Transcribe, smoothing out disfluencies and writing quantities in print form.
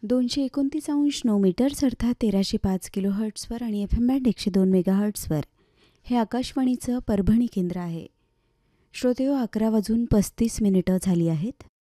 229.9 metres अर्थात 1305 kilo हर्ट्सवर आणि FM band 102 mega हर्ट्सवर हे आकाशवाणीचं परभणी केंद्र आहे. श्रोतेहो, 11:35 झाली आहेत.